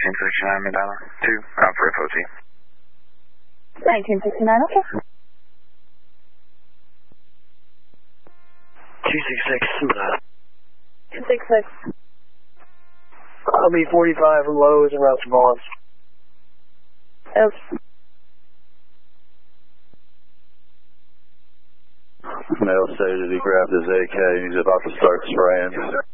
1969 Medina 2, out for FOT. 1969, okay. 266 Medina. 266. I'll be 45 from Lowe's and route to Vaughns. Okay. Male stated he grabbed his AK and he's about to start spraying.